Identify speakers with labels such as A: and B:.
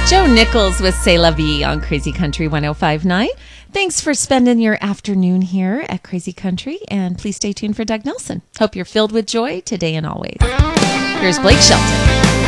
A: Joe Nichols with C'est La Vie on Crazy Country 105.9. Thanks for spending your afternoon here at Crazy Country, and please stay tuned for Doug Nelson. Hope you're filled with joy today and always. Here's Blake Shelton.